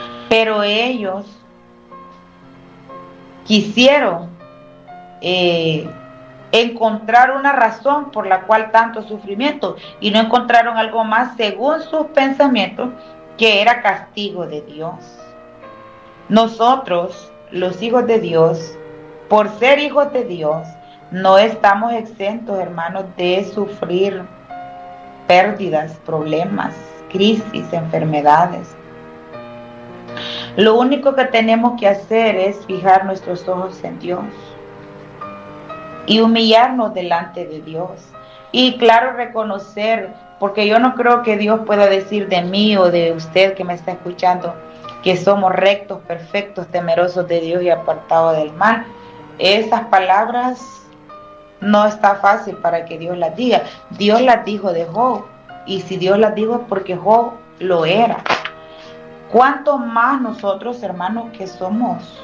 Pero ellos quisieron encontrar una razón por la cual tanto sufrimiento y no encontraron algo más según sus pensamientos, que era castigo de Dios. Nosotros, los hijos de Dios, por ser hijos de Dios, no estamos exentos, hermanos, de sufrir pérdidas, problemas, crisis, enfermedades. Lo único que tenemos que hacer es fijar nuestros ojos en Dios y humillarnos delante de Dios. Y claro, reconocer, porque yo no creo que Dios pueda decir de mí o de usted que me está escuchando que somos rectos, perfectos, temerosos de Dios y apartados del mal. Esas palabras no está fácil para que Dios las diga. Dios las dijo de Job, y si Dios las dijo es porque Job lo era. ¿Cuánto más nosotros, hermanos, que somos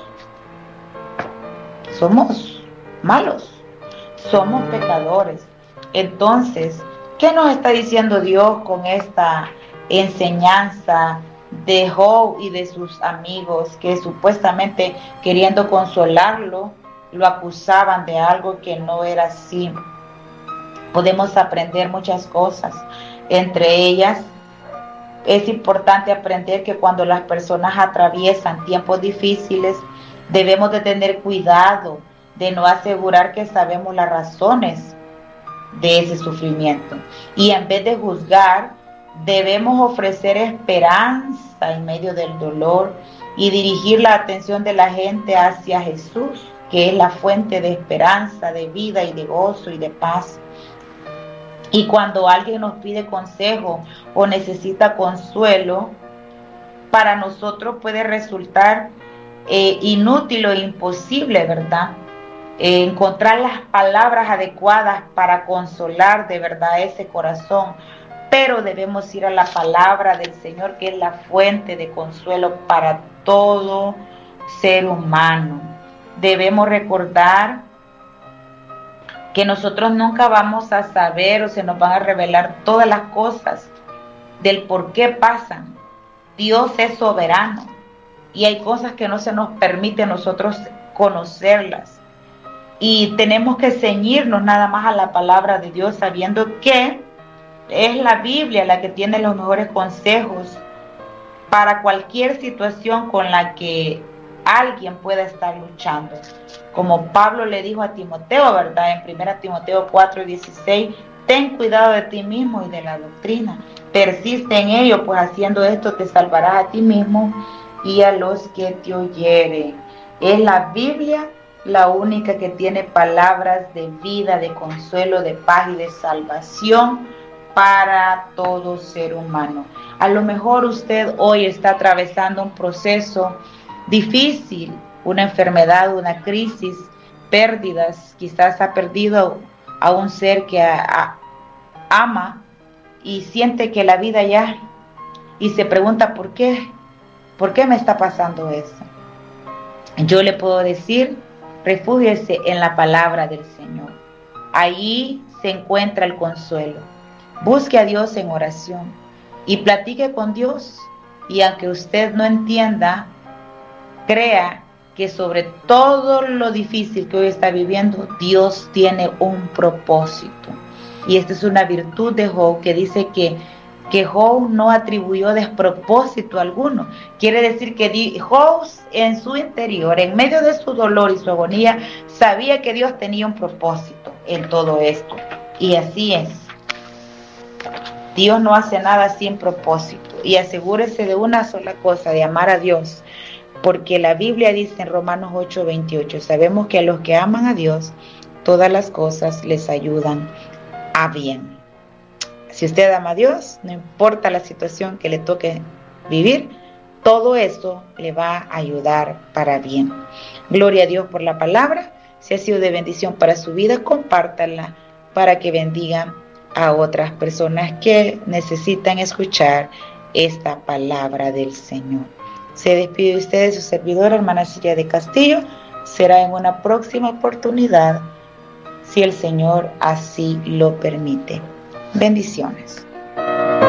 malos, somos pecadores? Entonces, ¿qué nos está diciendo Dios con esta enseñanza de Job y de sus amigos que supuestamente, queriendo consolarlo, lo acusaban de algo que no era así? Podemos aprender muchas cosas. Entre ellas, es importante aprender que cuando las personas atraviesan tiempos difíciles, debemos de tener cuidado de no asegurar que sabemos las razones de ese sufrimiento. Y en vez de juzgar, debemos ofrecer esperanza en medio del dolor y dirigir la atención de la gente hacia Jesús, que es la fuente de esperanza, de vida y de gozo y de paz. Y cuando alguien nos pide consejo o necesita consuelo, para nosotros puede resultar inútil o imposible, ¿verdad? Encontrar las palabras adecuadas para consolar de verdad ese corazón. Pero debemos ir a la palabra del Señor, que es la fuente de consuelo para todo ser humano. Debemos recordar que nosotros nunca vamos a saber o se nos van a revelar todas las cosas del por qué pasan. Dios es soberano y hay cosas que no se nos permite a nosotros conocerlas. Y tenemos que ceñirnos nada más a la palabra de Dios, sabiendo que es la Biblia la que tiene los mejores consejos para cualquier situación con la que alguien pueda estar luchando. Como Pablo le dijo a Timoteo, ¿verdad? En 1 Timoteo 4:16, ten cuidado de ti mismo y de la doctrina. Persiste en ello, pues haciendo esto te salvarás a ti mismo y a los que te oyeren. Es la Biblia la única que tiene palabras de vida, de consuelo, de paz y de salvación para todo ser humano. A lo mejor usted hoy está atravesando un proceso difícil, una enfermedad, una crisis, pérdidas, quizás ha perdido a un ser que ama y siente que la vida ya, y se pregunta ¿por qué me está pasando eso? Yo le puedo decir, refúgiese en la palabra del Señor. Ahí se encuentra el consuelo. Busque a Dios en oración y platique con Dios. Y aunque usted no entienda, crea que sobre todo lo difícil que hoy está viviendo, Dios tiene un propósito. Y esta es una virtud de Job, que dice que Job no atribuyó despropósito alguno. Quiere decir que Job en su interior, en medio de su dolor y su agonía, sabía que Dios tenía un propósito en todo esto. Y así es. Dios no hace nada sin propósito. Y asegúrese de una sola cosa, de amar a Dios. Porque la Biblia dice en Romanos 8:28, sabemos que a los que aman a Dios, todas las cosas les ayudan a bien. Si usted ama a Dios, no importa la situación que le toque vivir, todo eso le va a ayudar para bien. Gloria a Dios por la palabra. Si ha sido de bendición para su vida, compártanla para que bendigan a otras personas que necesitan escuchar esta palabra del Señor. Se despide de ustedes su servidora, hermana Silvia de Castillo. Será en una próxima oportunidad, si el Señor así lo permite. Bendiciones.